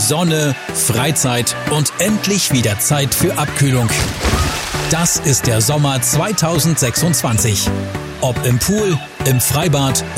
Sonne, Freizeit und endlich wieder Zeit für Abkühlung. Das ist der Sommer 2026. Ob im Pool, im Freibad